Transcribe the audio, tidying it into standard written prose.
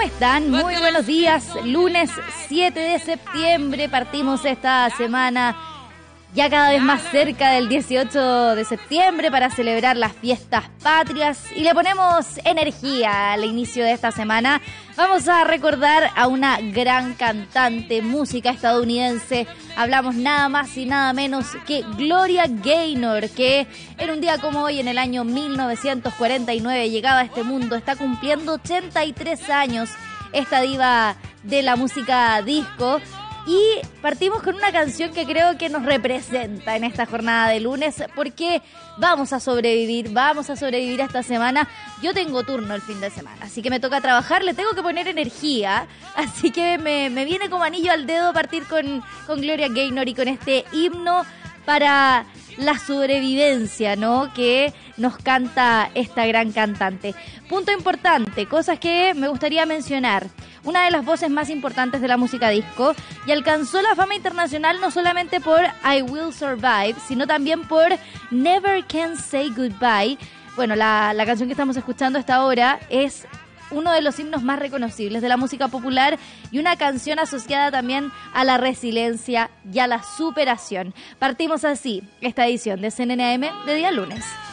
están? Muy buenos días. Lunes 7 de septiembre. Partimos esta semana ya cada vez más cerca del 18 de septiembre para celebrar las fiestas patrias y le ponemos energía al inicio de esta semana. Vamos a recordar a una gran cantante, música estadounidense. Hablamos nada más y nada menos que Gloria Gaynor, que en un día como hoy, en el año 1949, llegaba a este mundo. Está cumpliendo 83 años esta diva de la música disco. Y partimos con una canción que creo que nos representa en esta jornada de lunes, porque vamos a sobrevivir esta semana. Yo tengo turno el fin de semana, así que me toca trabajar, le tengo que poner energía, así que me viene como anillo al dedo partir con Gloria Gaynor y con este himno para la sobrevivencia, ¿no?, que nos canta esta gran cantante. Punto importante, cosas que me gustaría mencionar. Una de las voces más importantes de la música disco, y alcanzó la fama internacional no solamente por I Will Survive, sino también por Never Can Say Goodbye. Bueno, la canción que estamos escuchando hasta ahora es uno de los himnos más reconocibles de la música popular y una canción asociada también a la resiliencia y a la superación. Partimos así esta edición de CNN AM de día lunes.